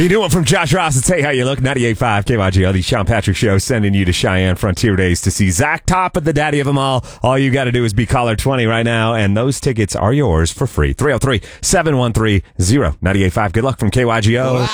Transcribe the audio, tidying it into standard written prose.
You do one from Josh Ross and say how you look. 98.5 KYGL, the Sean Patrick Show, sending you to Cheyenne Frontier Days to see Zach Top at the daddy of them all you got to do is be caller 20 right now, and those tickets are yours for free. 303-713-0985. Good luck from KYGO.